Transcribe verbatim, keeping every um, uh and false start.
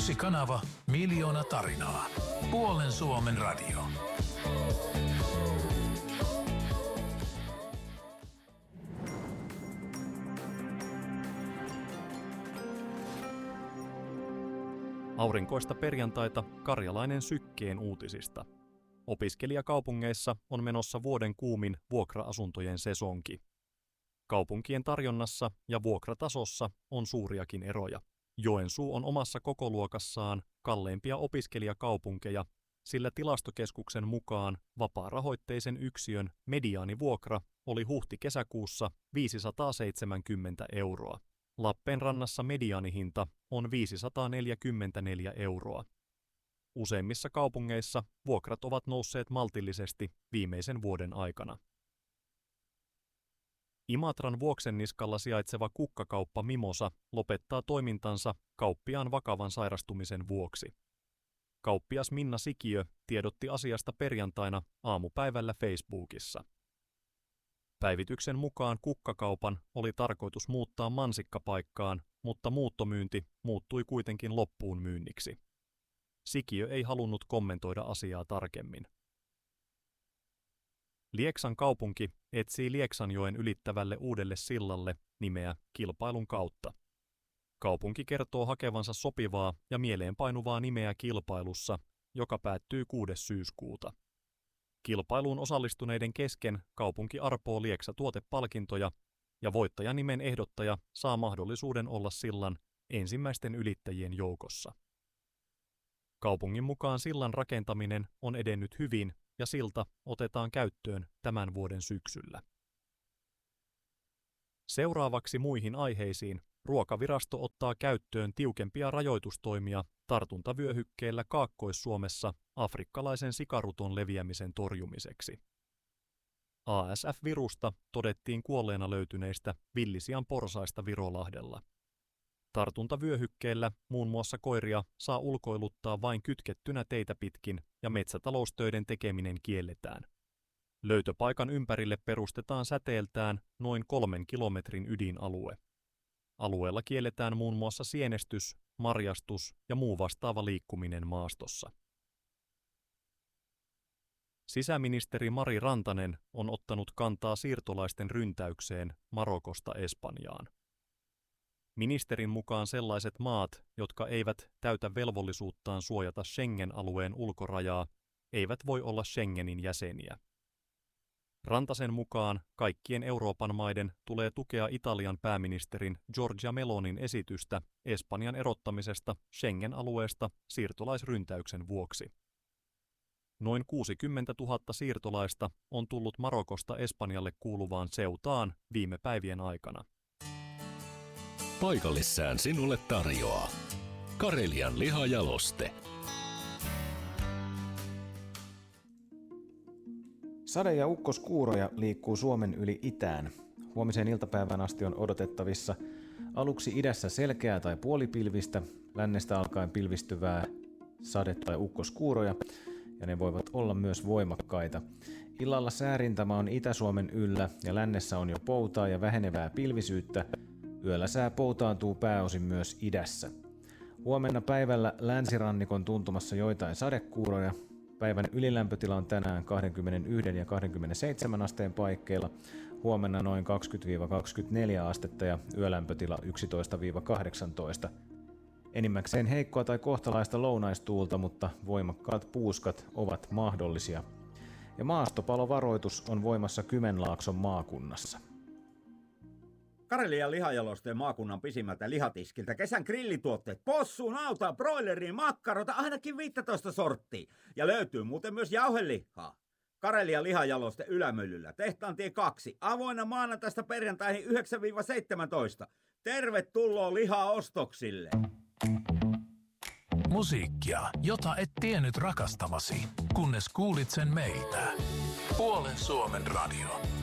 Yksi kanava, miljoona tarinaa. Puolen Suomen radio. Aurinkoista perjantaita Karjalainen Sykkeen uutisista. Opiskelijakaupungeissa on menossa vuoden kuumin vuokra-asuntojen sesonki. Kaupunkien tarjonnassa ja vuokratasossa on suuriakin eroja. Joensuu on omassa kokoluokassaan kalleimpia opiskelijakaupunkeja, sillä Tilastokeskuksen mukaan vapaarahoitteisen yksiön mediaanivuokra oli huhti-kesäkuussa viisisataaseitsemänkymmentä euroa. Lappeenrannassa mediaanihinta on viisisataaneljäkymmentäneljä euroa. Useimmissa kaupungeissa vuokrat ovat nousseet maltillisesti viimeisen vuoden aikana. Imatran Vuoksenniskalla sijaitseva kukkakauppa Mimosa lopettaa toimintansa kauppiaan vakavan sairastumisen vuoksi. Kauppias Minna Sikiö tiedotti asiasta perjantaina aamupäivällä Facebookissa. Päivityksen mukaan kukkakaupan oli tarkoitus muuttaa mansikkapaikkaan, mutta muuttomyynti muuttui kuitenkin loppuun myynniksi. Sikiö ei halunnut kommentoida asiaa tarkemmin. Lieksan kaupunki etsii Lieksanjoen ylittävälle uudelle sillalle nimeä kilpailun kautta. Kaupunki kertoo hakevansa sopivaa ja mieleenpainuvaa nimeä kilpailussa, joka päättyy kuudes syyskuuta. Kilpailuun osallistuneiden kesken kaupunki arpoo Lieksa-tuotepalkintoja ja voittajanimen ehdottaja saa mahdollisuuden olla sillan ensimmäisten ylittäjien joukossa. Kaupungin mukaan sillan rakentaminen on edennyt hyvin ja silta otetaan käyttöön tämän vuoden syksyllä. Seuraavaksi muihin aiheisiin Ruokavirasto ottaa käyttöön tiukempia rajoitustoimia tartuntavyöhykkeellä Kaakkois-Suomessa afrikkalaisen sikaruton leviämisen torjumiseksi. A S F-virusta todettiin kuolleena löytyneistä villisian porsaista Virolahdella. Tartuntavyöhykkeellä muun muassa koiria saa ulkoiluttaa vain kytkettynä teitä pitkin ja metsätaloustöiden tekeminen kielletään. Löytöpaikan ympärille perustetaan säteeltään noin kolmen kilometrin ydinalue. Alueella kielletään muun muassa sienestys, marjastus ja muu vastaava liikkuminen maastossa. Sisäministeri Mari Rantanen on ottanut kantaa siirtolaisten ryntäykseen Marokosta Espanjaan. Ministerin mukaan sellaiset maat, jotka eivät täytä velvollisuuttaan suojata Schengen-alueen ulkorajaa, eivät voi olla Schengenin jäseniä. Rantasen mukaan kaikkien Euroopan maiden tulee tukea Italian pääministerin Giorgia Melonin esitystä Espanjan erottamisesta Schengen-alueesta siirtolaisryntäyksen vuoksi. Noin kuusikymmentätuhatta siirtolaista on tullut Marokosta Espanjalle kuuluvaan Ceutaan viime päivien aikana. Paikallissään sinulle tarjoaa Karelian lihajaloste. Sade- ja ukkoskuuroja liikkuu Suomen yli itään. Huomiseen iltapäivän asti on odotettavissa aluksi idässä selkeää tai puolipilvistä, lännestä alkaen pilvistyvää sade- tai ukkoskuuroja, ja ne voivat olla myös voimakkaita. Illalla säärintama on Itä-Suomen yllä ja lännessä on jo poutaa ja vähenevää pilvisyyttä. Yöllä sää poutaantuu pääosin myös idässä. Huomenna päivällä länsirannikon tuntumassa joitain sadekuuroja. Päivän ylilämpötila on tänään kaksikymmentäyksi ja kaksikymmentäseitsemän asteen paikkeilla, huomenna noin kaksikymmentä kaksikymmentäneljä astetta ja yölämpötila yksitoista kahdeksantoista. Enimmäkseen heikkoa tai kohtalaista lounaistuulta, mutta voimakkaat puuskat ovat mahdollisia. Ja maastopalovaroitus on voimassa Kymenlaakson maakunnassa. Karelian lihajalosteen maakunnan pisimmältä lihatiskiltä kesän grillituotteet, possuun, nautaa, broileriin, makkarota, ainakin viisitoista sorttia. Ja löytyy muuten myös jauhelihaa. Karelian lihajaloste Ylämyllyllä, Tehtaantie kaksi, avoinna maanantaista perjantaihin yhdeksän seitsemäntoista. Tervetuloa lihaostoksille! Musiikkia, jota et tiennyt rakastavasi, kunnes kuulit sen meiltä. Puolen Suomen radio.